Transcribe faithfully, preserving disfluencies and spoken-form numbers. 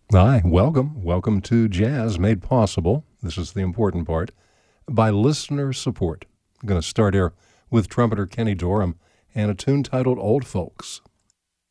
Hi, welcome. Welcome to Jazz Made Possible. This is the important part by listener support. I'm going to start here with trumpeter Kenny Dorham and a tune titled Old Folks.